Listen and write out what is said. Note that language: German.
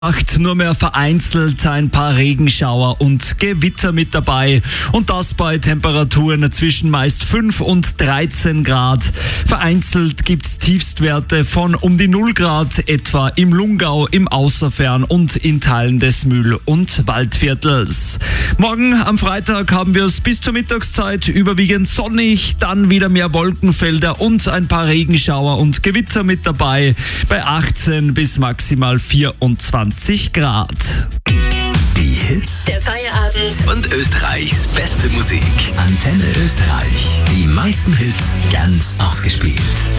Nur mehr vereinzelt ein paar Regenschauer und Gewitter mit dabei. Und das bei Temperaturen zwischen meist 5 und 13 Grad. Vereinzelt gibt's Tiefstwerte von um die 0 Grad, etwa im Lungau, im Außerfern und in Teilen des Mühl- und Waldviertels. Morgen am Freitag haben wir es bis zur Mittagszeit überwiegend sonnig, dann wieder mehr Wolkenfelder und ein paar Regenschauer und Gewitter mit dabei bei 18 bis maximal 24 Grad. Die Hits Der Feierabend. und Österreichs beste Musik. Antenne Österreich. Die meisten Hits ganz ausgespielt.